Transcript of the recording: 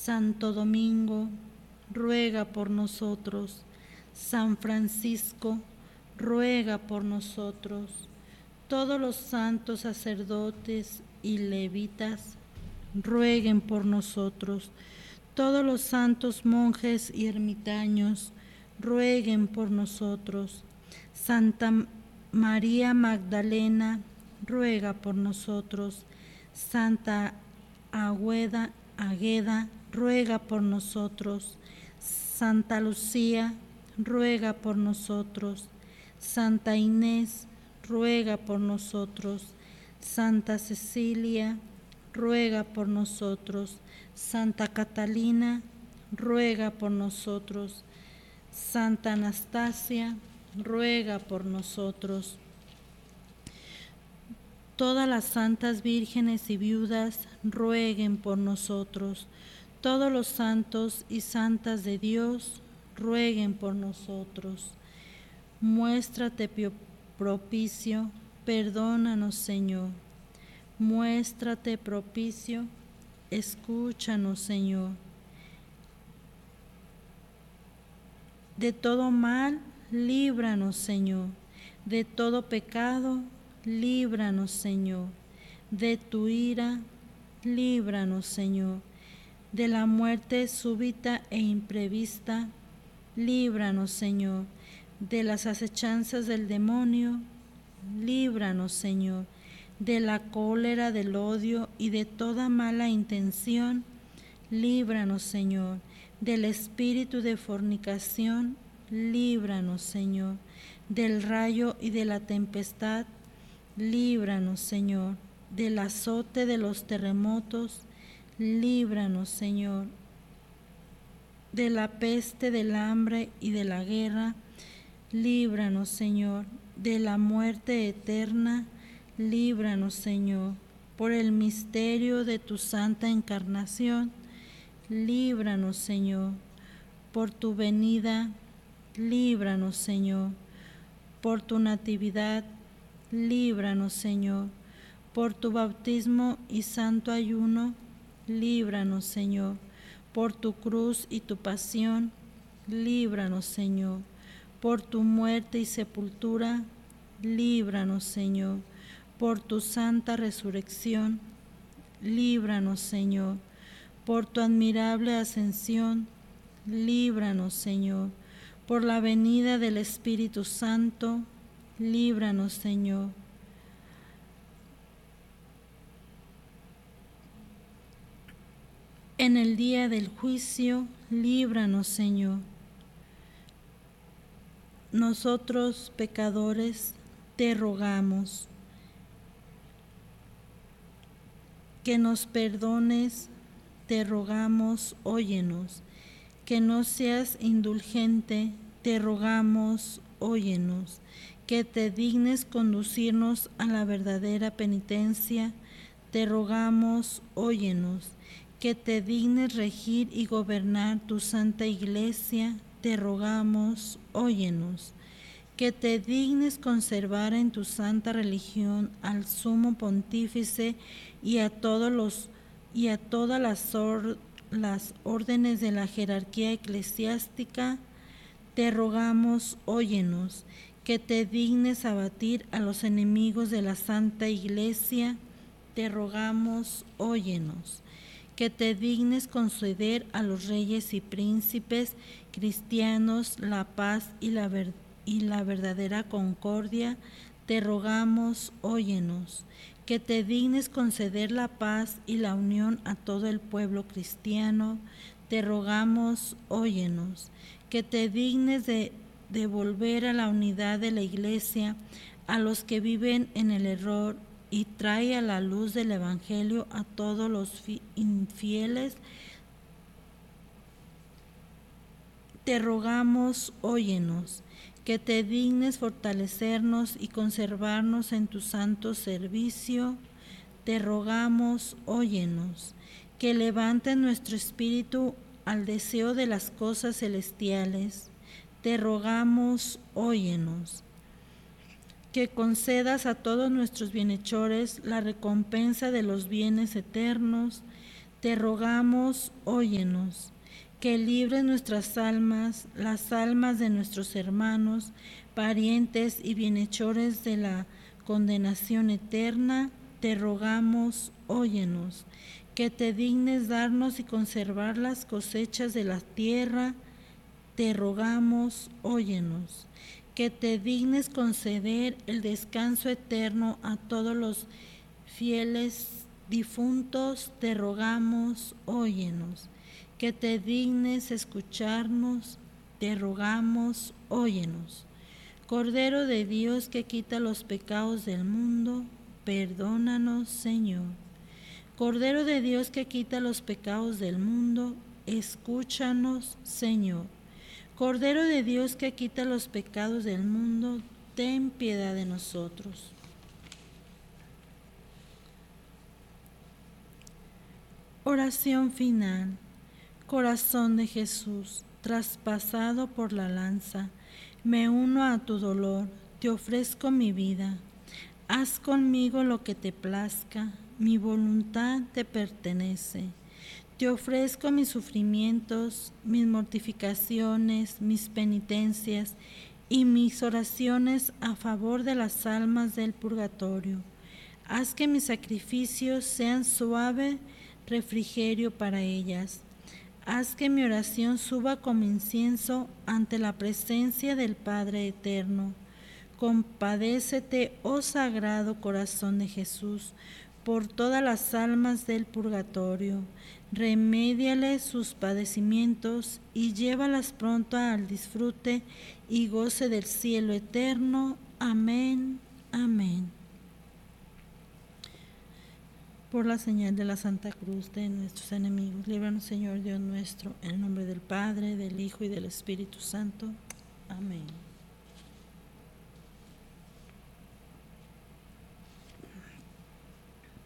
Santo Domingo, ruega por nosotros. San Francisco, ruega por nosotros. Todos los santos sacerdotes y levitas, rueguen por nosotros. Todos los santos monjes y ermitaños, rueguen por nosotros. Santa María Magdalena, ruega por nosotros. Santa Águeda, ruega por nosotros. Santa Lucía, ruega por nosotros. Santa Inés, ruega por nosotros. Santa Cecilia, ruega por nosotros. Santa Catalina, ruega por nosotros. Santa Anastasia, ruega por nosotros. Todas las santas vírgenes y viudas, rueguen por nosotros. Todos los santos y santas de Dios, rueguen por nosotros. Muéstrate propicio, perdónanos, Señor. Muéstrate propicio, escúchanos, Señor. De todo mal, líbranos, Señor. De todo pecado, líbranos, Señor. De tu ira, líbranos, Señor. De la muerte súbita e imprevista, líbranos, Señor. De las acechanzas del demonio, líbranos, Señor. De la cólera, del odio y de toda mala intención, líbranos, Señor. Del espíritu de fornicación, líbranos, Señor. Del rayo y de la tempestad, líbranos, Señor. Del azote de los terremotos, líbranos, Señor. De la peste, del hambre y de la guerra, líbranos, Señor. De la muerte eterna, líbranos, Señor. Por el misterio de tu santa encarnación, líbranos, Señor. Por tu venida, líbranos, Señor. Por tu natividad, líbranos, Señor. Por tu bautismo y santo ayuno, líbranos, Señor. Por tu cruz y tu pasión, líbranos, Señor. Por tu muerte y sepultura, líbranos, Señor. Por tu santa resurrección, líbranos, Señor. Por tu admirable ascensión, líbranos, Señor. Por la venida del Espíritu Santo, líbranos, Señor. En el día del juicio, líbranos, Señor. Nosotros, pecadores, te rogamos que nos perdones, te rogamos, óyenos. Que no seas indulgente, te rogamos, óyenos. Que te dignes conducirnos a la verdadera penitencia, te rogamos, óyenos. Que te dignes regir y gobernar tu santa iglesia, te rogamos, óyenos. Que te dignes conservar en tu santa religión al sumo pontífice y a todas las órdenes de la jerarquía eclesiástica, te rogamos, óyenos. Que te dignes abatir a los enemigos de la santa iglesia, te rogamos, óyenos. Que te dignes conceder a los reyes y príncipes cristianos la paz y la verdadera concordia, te rogamos, óyenos. Que te dignes conceder la paz y la unión a todo el pueblo cristiano, te rogamos, óyenos. Que te dignes de devolver a la unidad de la Iglesia a los que viven en el error y trae a la luz del Evangelio a todos los infieles, te rogamos, óyenos. Que te dignes fortalecernos y conservarnos en tu santo servicio, te rogamos, óyenos. Que levantes nuestro espíritu al deseo de las cosas celestiales, te rogamos, óyenos. Que concedas a todos nuestros bienhechores la recompensa de los bienes eternos, te rogamos, óyenos. Que libres nuestras almas, las almas de nuestros hermanos, parientes y bienhechores de la condenación eterna, te rogamos, óyenos. Que te dignes darnos y conservar las cosechas de la tierra, te rogamos, óyenos. Que te dignes conceder el descanso eterno a todos los fieles difuntos, te rogamos, óyenos. Que te dignes escucharnos, te rogamos, óyenos. Cordero de Dios que quita los pecados del mundo, perdónanos, Señor. Cordero de Dios que quita los pecados del mundo, escúchanos, Señor. Cordero de Dios que quita los pecados del mundo, ten piedad de nosotros. Oración final. Corazón de Jesús, traspasado por la lanza, me uno a tu dolor, te ofrezco mi vida. Haz conmigo lo que te plazca, mi voluntad te pertenece. Te ofrezco mis sufrimientos, mis mortificaciones, mis penitencias y mis oraciones a favor de las almas del purgatorio. Haz que mis sacrificios sean suave refrigerio para ellas. Haz que mi oración suba como incienso ante la presencia del Padre Eterno. Compadécete, oh Sagrado Corazón de Jesús, por todas las almas del purgatorio. Remédiales sus padecimientos y llévalas pronto al disfrute y goce del cielo eterno. Amén. Amén. Por la señal de la Santa Cruz de nuestros enemigos, líbranos, Señor Dios nuestro, en el nombre del Padre, del Hijo y del Espíritu Santo. Amén.